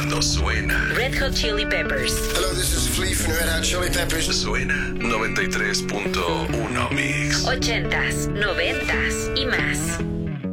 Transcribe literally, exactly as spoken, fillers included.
cuando suena Red Hot Chili Peppers. Hello, this is Flea from Red Hot Chili Peppers. Suena noventa y tres punto uno Mix. Ochentas, noventas y más.